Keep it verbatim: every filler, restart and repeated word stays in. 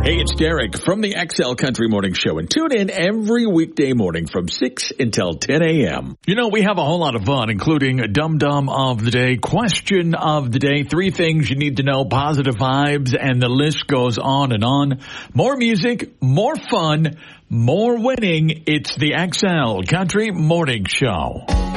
Hey, it's Derek from the X L Country Morning Show, and tune in every weekday morning from six until ten a.m. You know, we have a whole lot of fun, including a Dum Dum of the Day, Question of the Day, three things you need to know, positive vibes, and the list goes on and on. More music, more fun, more winning. It's the X L Country Morning Show.